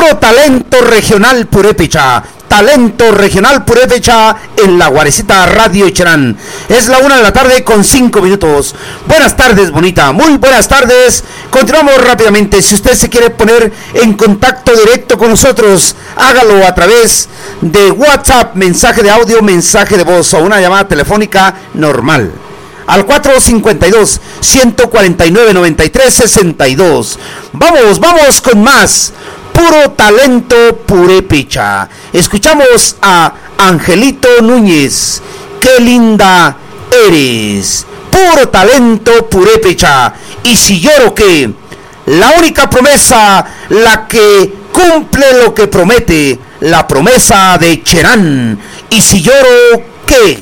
puro talento regional purépecha. Talento regional purépecha en la Guarecita Radio Cherán. Es la 1:05 p.m. Buenas tardes, bonita. Muy buenas tardes. Continuamos rápidamente. Si usted se quiere poner en contacto directo con nosotros, hágalo a través de WhatsApp, mensaje de audio, mensaje de voz o una llamada telefónica normal. Al 452-149-9362. Vamos con más. Puro talento purépecha. Escuchamos a Angelito Núñez. Qué linda eres. Puro talento purépecha. Y si lloro, ¿qué? La única promesa, la que cumple lo que promete. La promesa de Cherán. Y si lloro, ¿qué?